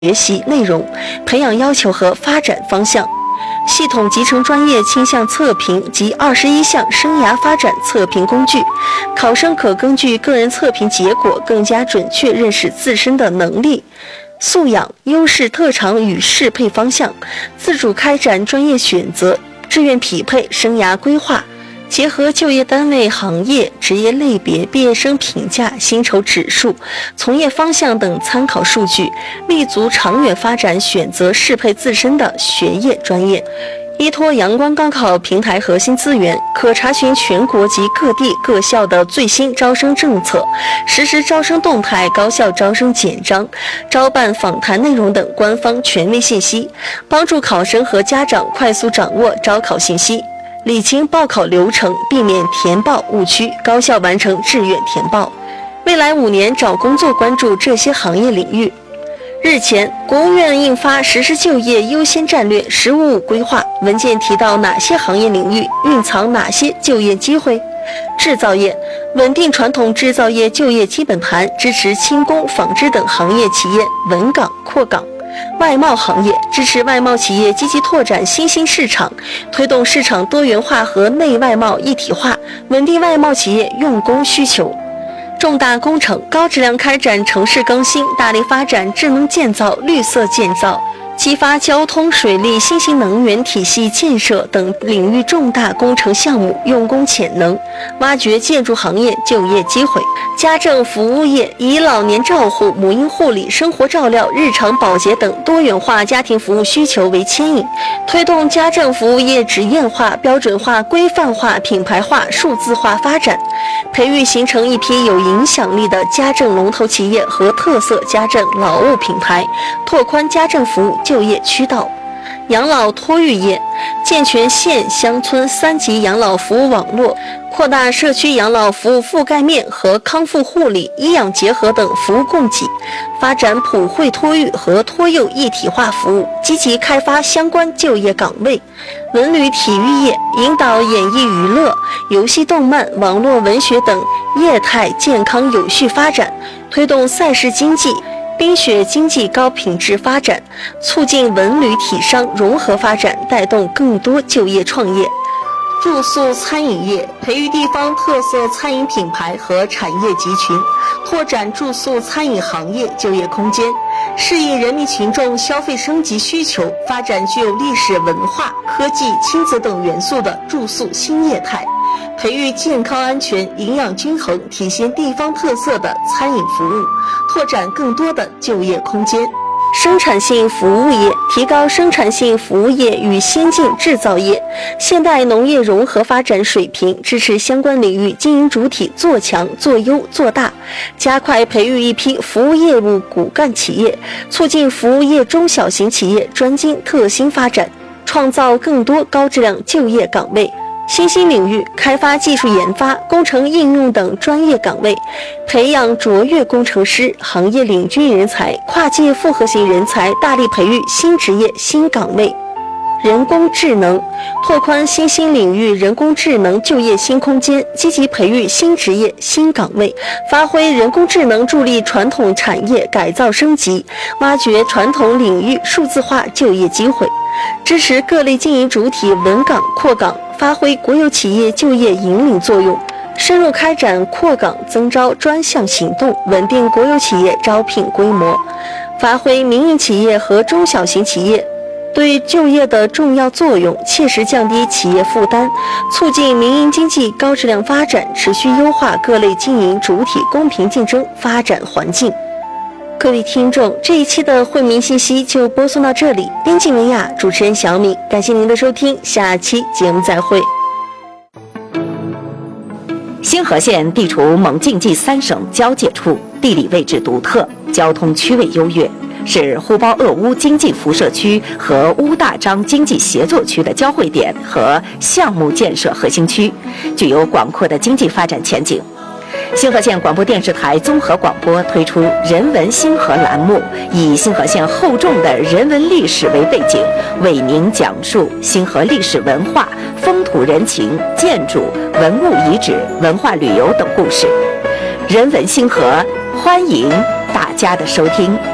学习内容、培养要求和发展方向。系统集成专业倾向测评及21项生涯发展测评工具，考生可根据个人测评结果更加准确认识自身的能力、素养、优势特长与适配方向，自主开展专业选择、志愿匹配、生涯规划，结合就业单位、行业、职业类别、毕业生评价、薪酬指数、从业方向等参考数据，立足长远发展，选择适配自身的学业专业。依托阳光高考平台核心资源，可查询全国及各地各校的最新招生政策、实时招生动态、高校招生简章、招办访谈内容等官方权威信息，帮助考生和家长快速掌握招考信息，理清报考流程，避免填报误区，高效完成志愿填报。未来5年找工作关注这些行业领域。日前，国务院印发实施就业优先战略“十五五”规划，文件提到哪些行业领域蕴藏哪些就业机会？制造业稳定传统制造业就业基本盘，支持轻工、纺织等行业企业稳岗扩岗。外贸行业支持外贸企业积极拓展新兴市场，推动市场多元化和内外贸一体化，稳定外贸企业用工需求。重大工程高质量开展城市更新，大力发展智能建造、绿色建造，激发交通、水利、新型能源体系建设等领域重大工程项目用工潜能，挖掘建筑行业就业机会。家政服务业以老年照护、母婴护理、生活照料、日常保洁等多元化家庭服务需求为牵引，推动家政服务业职业化、标准化、规范化、品牌化、数字化发展，培育形成一批有影响力的家政龙头企业和特色家政劳务品牌，拓宽家政服务就业渠道。养老托育业健全县乡村3级养老服务网络，扩大社区养老服务覆盖面和康复护理、医养结合等服务供给，发展普惠托育和托幼一体化服务，积极开发相关就业岗位。文旅体育业引导演艺娱乐、游戏动漫、网络文学等业态健康有序发展，推动赛事经济、冰雪经济高品质发展，促进文旅体商融合发展，带动更多就业创业。住宿餐饮业培育地方特色餐饮品牌和产业集群，拓展住宿餐饮行业就业空间，适应人民群众消费升级需求，发展具有历史文化、科技、亲子等元素的住宿新业态，培育健康安全、营养均衡、体现地方特色的餐饮服务，拓展更多的就业空间。生产性服务业提高生产性服务业与先进制造业、现代农业融合发展水平，支持相关领域经营主体做强、做优、做大，加快培育一批服务业务骨干企业，促进服务业中小型企业专精特新发展，创造更多高质量就业岗位。新兴领域开发技术研发、工程应用等专业岗位，培养卓越工程师、行业领军人才、跨界复合型人才，大力培育新职业新岗位。人工智能拓宽新兴领域人工智能就业新空间，积极培育新职业新岗位，发挥人工智能助力传统产业改造升级，挖掘传统领域数字化就业机会，支持各类经营主体稳岗扩岗，发挥国有企业就业引领作用，深入开展扩岗增招专项行动，稳定国有企业招聘规模，发挥民营企业和中小型企业对就业的重要作用，切实降低企业负担，促进民营经济高质量发展，持续优化各类经营主体公平竞争发展环境。各位听众，这一期的惠民信息就播送到这里，编辑文雅，主持人小敏，感谢您的收听，下期节目再会。 星河县地处蒙晋冀3省交界处，地理位置独特，交通区位优越，是呼包鄂乌经济辐射区和乌大章经济协作区的交汇点和项目建设核心区，具有广阔的经济发展前景。星河县广播电视台综合广播推出人文星河栏目，以星河县厚重的人文历史为背景，为您讲述星河历史文化、风土人情、建筑、文物遗址、文化旅游等故事。人文星河，欢迎大家的收听。